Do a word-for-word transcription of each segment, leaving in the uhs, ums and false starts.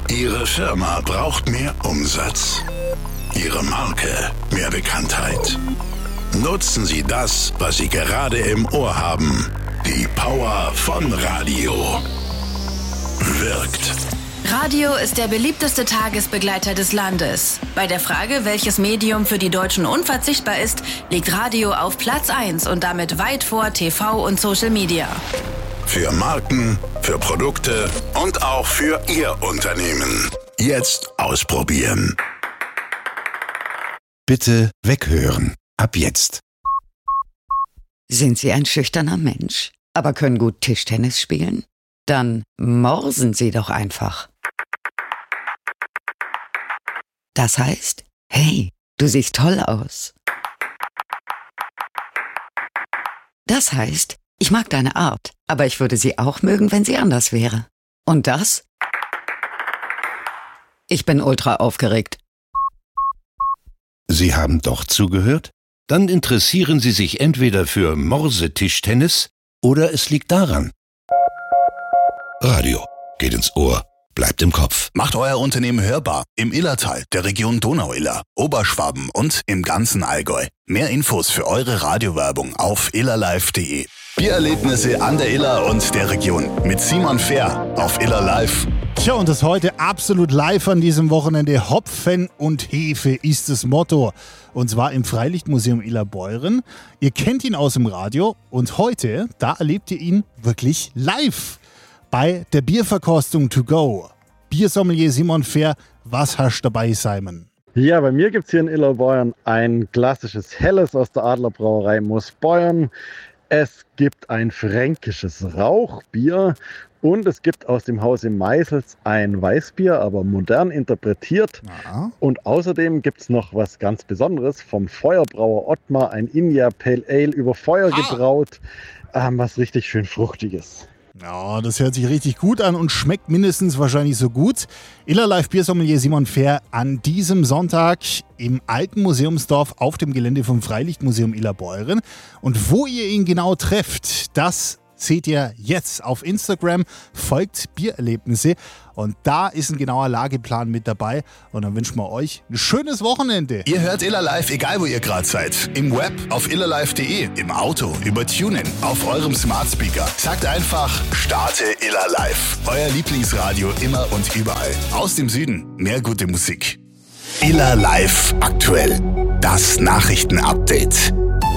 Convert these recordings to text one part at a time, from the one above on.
Ihre Firma braucht mehr Umsatz. Ihre Marke mehr Bekanntheit. Nutzen Sie das, was Sie gerade im Ohr haben. Die Power von Radio. Wirkt. Radio ist der beliebteste Tagesbegleiter des Landes. Bei der Frage, welches Medium für die Deutschen unverzichtbar ist, liegt Radio auf Platz eins und damit weit vor T V und Social Media. Für Marken, für Produkte und auch für Ihr Unternehmen. Jetzt ausprobieren. Bitte weghören. Ab jetzt. Sind Sie ein schüchterner Mensch, aber können gut Tischtennis spielen? Dann morsen Sie doch einfach. Das heißt, hey, du siehst toll aus. Das heißt, ich mag deine Art, aber ich würde sie auch mögen, wenn sie anders wäre. Und das? Ich bin ultra aufgeregt. Sie haben doch zugehört? Dann interessieren Sie sich entweder für Morsetischtennis oder es liegt daran. Radio geht ins Ohr, bleibt im Kopf. Macht euer Unternehmen hörbar im Illertal, der Region Donau-Iller, Oberschwaben und im ganzen Allgäu. Mehr Infos für eure Radiowerbung auf illerlive punkt de. Biererlebnisse an der Iller und der Region mit Simon Fehr auf Illerlive. Tja, und das heute absolut live an diesem Wochenende. Hopfen und Hefe ist das Motto. Und zwar im Freilichtmuseum Illerbeuren. Ihr kennt ihn aus dem Radio und heute, da erlebt ihr ihn wirklich live bei der Bierverkostung to go. Biersommelier Simon Fehr, was hast du dabei, Simon? Ja, bei mir gibt es hier in Illerbeuren ein klassisches Helles aus der Adlerbrauerei Moosbeuern. Es gibt ein fränkisches Rauchbier und es gibt aus dem Hause Meisels ein Weißbier, aber modern interpretiert. Ja. Und außerdem gibt es noch was ganz Besonderes vom Feuerbrauer Ottmar, ein India Pale Ale über Feuer ah. gebraut, ähm, was richtig schön fruchtiges. Ja, das hört sich richtig gut an und schmeckt mindestens wahrscheinlich so gut. Illerlive Biersommelier Simon Fehr an diesem Sonntag im Alten Museumsdorf auf dem Gelände vom Freilichtmuseum Illerbeuren. Und wo ihr ihn genau trefft, das seht ihr jetzt auf Instagram. Folgt Biererlebnisse und da ist ein genauer Lageplan mit dabei. Und dann wünschen wir euch ein schönes Wochenende. Ihr hört Illerlive, egal wo ihr gerade seid. Im Web auf illerlive punkt de, im Auto, über TuneIn, auf eurem Smart Speaker. Sagt einfach, starte Illerlive. Euer Lieblingsradio immer und überall. Aus dem Süden, mehr gute Musik. Illerlive aktuell. Das Nachrichtenupdate.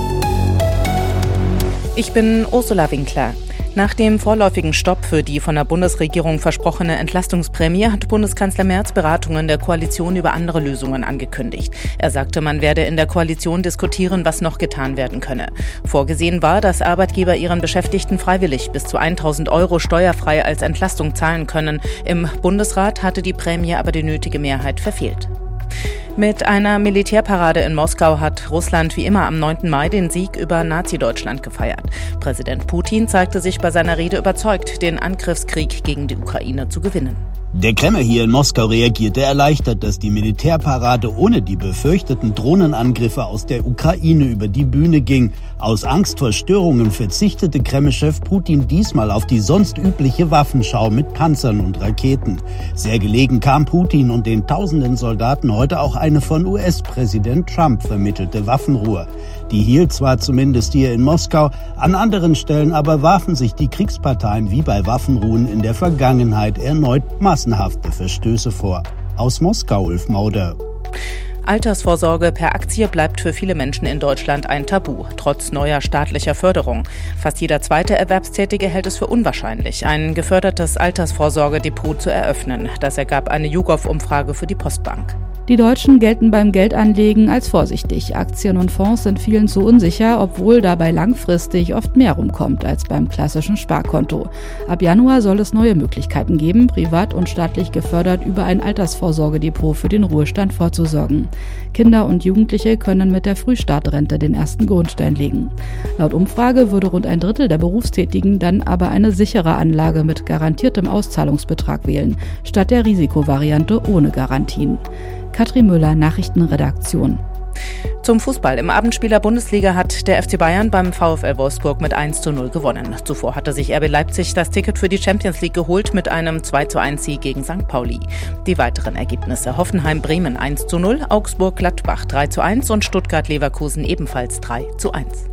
Ich bin Ursula Winkler. Nach dem vorläufigen Stopp für die von der Bundesregierung versprochene Entlastungsprämie hat Bundeskanzler Merz Beratungen der Koalition über andere Lösungen angekündigt. Er sagte, man werde in der Koalition diskutieren, was noch getan werden könne. Vorgesehen war, dass Arbeitgeber ihren Beschäftigten freiwillig bis zu tausend Euro steuerfrei als Entlastung zahlen können. Im Bundesrat hatte die Prämie aber die nötige Mehrheit verfehlt. Mit einer Militärparade in Moskau hat Russland wie immer am neunten Mai den Sieg über Nazi-Deutschland gefeiert. Präsident Putin zeigte sich bei seiner Rede überzeugt, den Angriffskrieg gegen die Ukraine zu gewinnen. Der Kreml hier in Moskau reagierte erleichtert, dass die Militärparade ohne die befürchteten Drohnenangriffe aus der Ukraine über die Bühne ging. Aus Angst vor Störungen verzichtete Kreml-Chef Putin diesmal auf die sonst übliche Waffenschau mit Panzern und Raketen. Sehr gelegen kam Putin und den tausenden Soldaten heute auch eine von U S-Präsident Trump vermittelte Waffenruhe. Die hielt zwar zumindest hier in Moskau, an anderen Stellen aber warfen sich die Kriegsparteien wie bei Waffenruhen in der Vergangenheit erneut massenhafte Verstöße vor. Aus Moskau, Ulf Mauder. Altersvorsorge per Aktie bleibt für viele Menschen in Deutschland ein Tabu, trotz neuer staatlicher Förderung. Fast jeder zweite Erwerbstätige hält es für unwahrscheinlich, ein gefördertes Altersvorsorgedepot zu eröffnen. Das ergab eine YouGov-Umfrage für die Postbank. Die Deutschen gelten beim Geldanlegen als vorsichtig. Aktien und Fonds sind vielen zu unsicher, obwohl dabei langfristig oft mehr rumkommt als beim klassischen Sparkonto. Ab Januar soll es neue Möglichkeiten geben, privat und staatlich gefördert über ein Altersvorsorgedepot für den Ruhestand vorzusorgen. Kinder und Jugendliche können mit der Frühstartrente den ersten Grundstein legen. Laut Umfrage würde rund ein Drittel der Berufstätigen dann aber eine sichere Anlage mit garantiertem Auszahlungsbetrag wählen, statt der Risikovariante ohne Garantien. Katrin Müller, Nachrichtenredaktion. Zum Fußball. Im Abendspiel der Bundesliga hat der F C Bayern beim VfL Wolfsburg mit eins zu null gewonnen. Zuvor hatte sich R B Leipzig das Ticket für die Champions League geholt mit einem zwei zu eins Sieg gegen Sankt Pauli. Die weiteren Ergebnisse: Hoffenheim-Bremen eins zu null, Augsburg-Gladbach drei zu eins und Stuttgart-Leverkusen ebenfalls drei zu eins.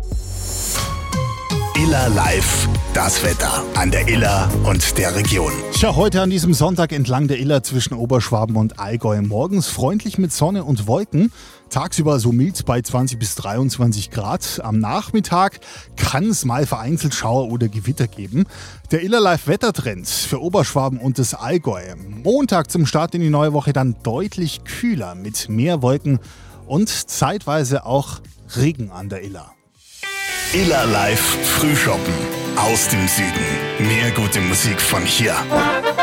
Iller Live, das Wetter an der Iller und der Region. Tja, heute an diesem Sonntag entlang der Iller zwischen Oberschwaben und Allgäu. Morgens freundlich mit Sonne und Wolken. Tagsüber so mild bei zwanzig bis dreiundzwanzig Grad. Am Nachmittag kann es mal vereinzelt Schauer oder Gewitter geben. Der Iller Live Wettertrend für Oberschwaben und das Allgäu. Montag zum Start in die neue Woche dann deutlich kühler mit mehr Wolken und zeitweise auch Regen an der Iller. Iller Live Frühschoppen aus dem Süden. Mehr gute Musik von hier.